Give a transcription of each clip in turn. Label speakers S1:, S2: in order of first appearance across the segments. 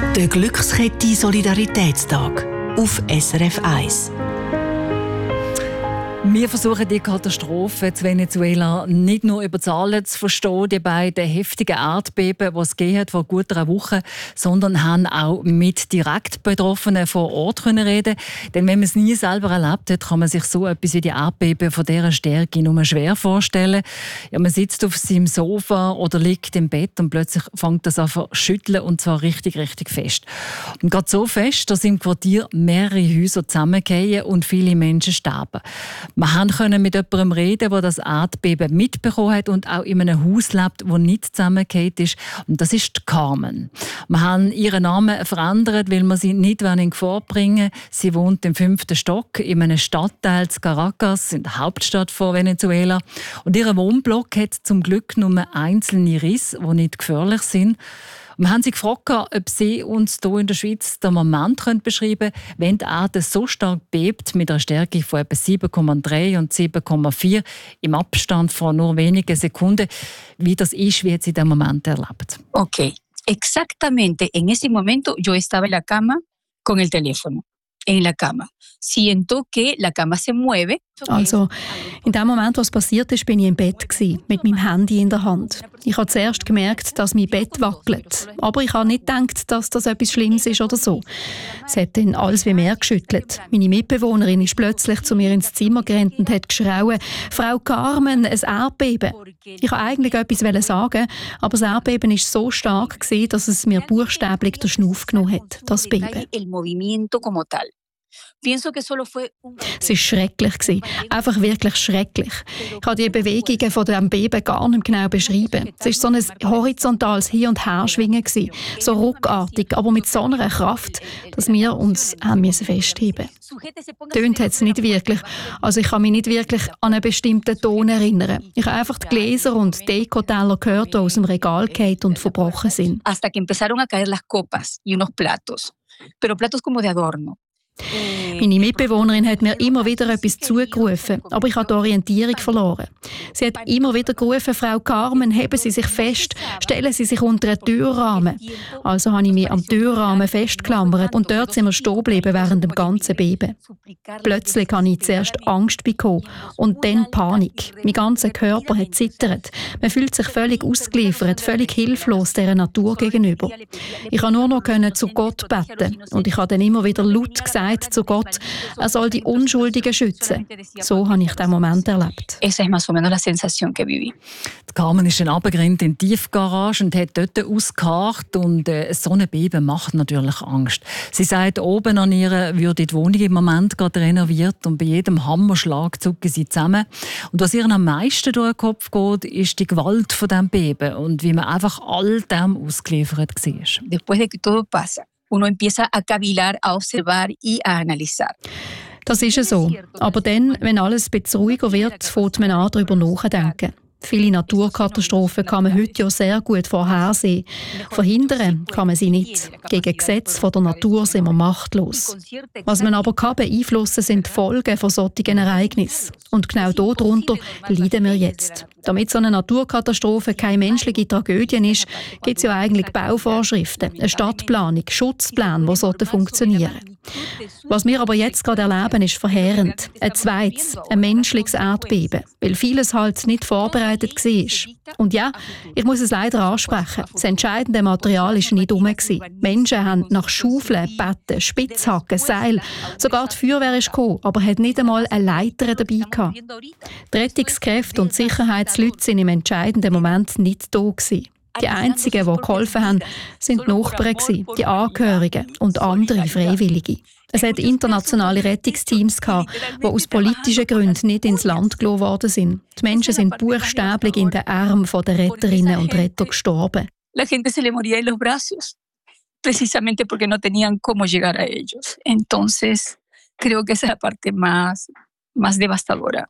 S1: Der Glückskette Solidaritätstag auf SRF 1.
S2: Wir versuchen die Katastrophe in Venezuela nicht nur über Zahlen zu verstehen, die beiden heftigen Erdbeben, die es gegeben hat vor gut einer Woche, sondern haben auch mit direkt Betroffenen vor Ort reden. Denn wenn man es nie selber erlebt hat, kann man sich so etwas wie die Erdbeben von dieser Stärke nur schwer vorstellen. Ja, man sitzt auf seinem Sofa oder liegt im Bett und plötzlich fängt das an zu schütteln, und zwar richtig, richtig fest. Und gerade so fest, dass im Quartier mehrere Häuser zusammengehen und viele Menschen sterben. Wir konnten mit jemandem reden, der das Erdbeben mitbekommen hat und auch in einem Haus lebt, das nicht zusammengefallen ist. Und das ist Carmen. Wir haben ihren Namen verändert, weil wir sie nicht in Gefahr bringen wollen. Sie wohnt im 5. Stock in einem Stadtteil in Caracas, in der Hauptstadt von Venezuela. Und ihr Wohnblock hat zum Glück nur einzelne Risse, die nicht gefährlich sind. Wir haben sie gefragt, ob sie uns hier in der Schweiz den Moment beschreiben können, wenn die Erde so stark bebt, mit einer Stärke von etwa 7,3 und 7,4 im Abstand von nur wenigen Sekunden, wie das ist, wie sie den Moment erlebt.
S3: Okay, exactamente en ese momento yo estaba en la cama con el teléfono. En la cama. Siento que la cama se mueve.
S4: Also, in dem Moment, was passiert ist, bin ich im Bett gewesen, mit meinem Handy in der Hand. Ich habe zuerst gemerkt, dass mein Bett wackelt. Aber ich habe nicht gedacht, dass das etwas Schlimmes ist oder so. Es hat dann alles wie mehr geschüttelt. Meine Mitbewohnerin ist plötzlich zu mir ins Zimmer gerannt und hat geschrauen: «Frau Carmen, ein Erdbeben!» Ich wollte eigentlich etwas sagen, aber das Erdbeben war so stark, dass es mir buchstäblich den Schnuff genommen hat, das Beben. Es war schrecklich. Einfach wirklich schrecklich. Ich kann die Bewegungen von diesem Beben gar nicht genau beschreiben. Es war so ein horizontales Hin- und Herschwingen, so ruckartig, aber mit so einer Kraft, dass wir uns festheben mussten. Tönt hat es nicht wirklich. Also ich kann mich nicht wirklich an einen bestimmten Ton erinnern. Ich habe einfach die Gläser und Dekoteller gehört, die aus dem Regal gefallen und verbrochen sind.
S3: Hasta que empezaron a caer las copas y unos platos. Pero platos como de adorno.
S4: Meine Mitbewohnerin hat mir immer wieder etwas zugerufen, aber ich habe die Orientierung verloren. Sie hat immer wieder gerufen: «Frau Carmen, heben Sie sich fest, stellen Sie sich unter einen Türrahmen.» Also habe ich mich am Türrahmen festgeklammert und dort sind wir stehen geblieben während dem ganzen Beben. Plötzlich habe ich zuerst Angst bekommen und dann Panik. Mein ganzer Körper hat zittert. Man fühlt sich völlig ausgeliefert, völlig hilflos dieser Natur gegenüber. Ich konnte nur noch zu Gott beten und ich habe dann immer wieder laut gesagt zu Gott, er soll die Unschuldigen schützen. So habe ich diesen Moment erlebt.
S3: Esa es más o menos la sensación que viví.
S2: Carmen ist dann runtergerannt in die Tiefgarage und hat dort ausgeharrt. Und so ein Beben macht natürlich Angst. Sie sagt, oben an ihr würde die Wohnung im Moment gerade renoviert und bei jedem Hammerschlag zucken sie zusammen. Und was ihr am meisten durch den Kopf geht, ist die Gewalt von diesem Beben und wie man einfach all dem ausgeliefert war.
S3: Después de que todo pasa, uno empieza a cavilar, a observar y a analizar.
S4: Das ist so. Aber dann, wenn alles ein bisschen ruhiger wird, fängt man an, darüber nachzudenken. Viele Naturkatastrophen kann man heute ja sehr gut vorhersehen. Verhindern kann man sie nicht. Gegen Gesetze von der Natur sind wir machtlos. Was man aber beeinflussen kann, sind die Folgen von solchen Ereignissen. Und genau darunter leiden wir jetzt. Damit so eine Naturkatastrophe keine menschliche Tragödie ist, gibt es ja eigentlich Bauvorschriften, eine Stadtplanung, Schutzpläne, die funktionieren sollten. Was wir aber jetzt gerade erleben, ist verheerend. Ein zweites, ein menschliches Erdbeben, weil vieles halt nicht vorbereitet war. Und ja, ich muss es leider ansprechen, das entscheidende Material war nicht rum. Menschen haben nach Schaufeln, Betten, Spitzhacken, Seil, sogar die Feuerwehr ist gekommen, aber hat nicht einmal eine Leiter dabei gehabt. Die Rettungskräfte und Sicherheitsleute waren im entscheidenden Moment nicht da gewesen. Die einzigen, die geholfen haben, sind die Nachbarn, die Angehörigen und andere Freiwillige. Es hat internationale Rettungsteams gehabt, die aus politischen Gründen nicht ins Land gelassen worden sind. Die Menschen sind buchstäblich in den Armen der Retterinnen und Retter gestorben.
S3: La gente se le moría en los brazos, precisamente porque no tenían cómo llegar a ellos. Entonces, creo que esa es la parte más devastadora.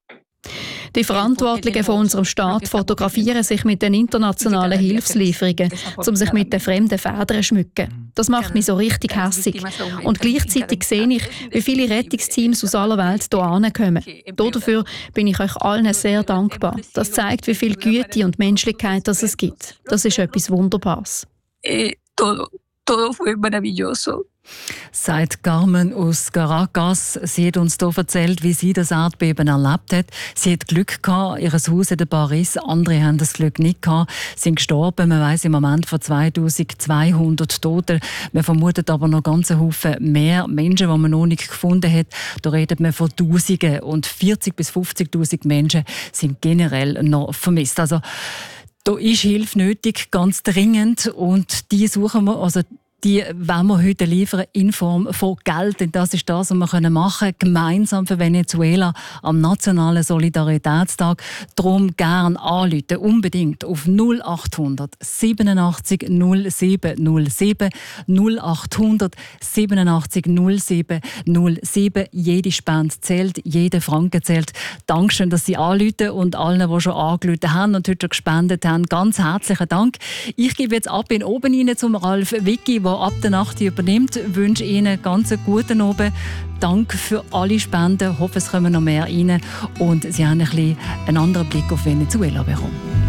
S4: Die Verantwortlichen von unserem Staat fotografieren sich mit den internationalen Hilfslieferungen, um sich mit den fremden Federn zu schmücken. Das macht mich so richtig hässig. Und gleichzeitig sehe ich, wie viele Rettungsteams aus aller Welt hierher kommen. Dafür bin ich euch allen sehr dankbar. Das zeigt, wie viel Güte und Menschlichkeit es gibt. Das ist etwas Wunderbares.
S3: todo fue maravilloso.
S2: Sagt Carmen aus Caracas. Sie hat uns hier erzählt, wie sie das Erdbeben erlebt hat. Sie hat Glück gehabt, ihr Haus hat ein paar Risse, andere haben das Glück nicht gehabt, sind gestorben. Man weiss im Moment von 2200 Toten. Man vermutet aber noch ganz Haufen mehr Menschen, die man noch nicht gefunden hat. Da redet man von Tausenden und 40.000 bis 50.000 Menschen sind generell noch vermisst. Also da ist Hilfe nötig, ganz dringend, und die suchen wir, also die wollen wir heute liefern in Form von Geld. Und das ist das, was wir machen können, gemeinsam für Venezuela am Nationalen Solidaritätstag. Darum gerne anrufen, unbedingt auf 0800 87 07 07 0800 87 07 07. Jede Spende zählt, jeder Franken zählt. Dankeschön, dass Sie anrufen, und allen, die schon angerufen haben und heute schon gespendet haben, ganz herzlichen Dank. Ich gebe jetzt ab in oben rein zum Ralf Wicki, der ab der Nacht übernimmt. Ich wünsche Ihnen ganz einen guten Abend. Danke für alle Spenden. Ich hoffe, es kommen noch mehr rein und Sie haben einen anderen Blick auf Venezuela bekommen.